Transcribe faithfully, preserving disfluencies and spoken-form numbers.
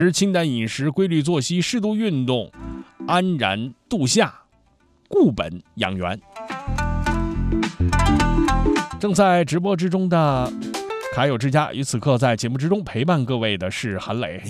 吃清淡饮食，规律作息，适度运动，安然度夏，固本养元。正在直播之中的卡友之家，于此刻在节目之中陪伴各位的是韩磊。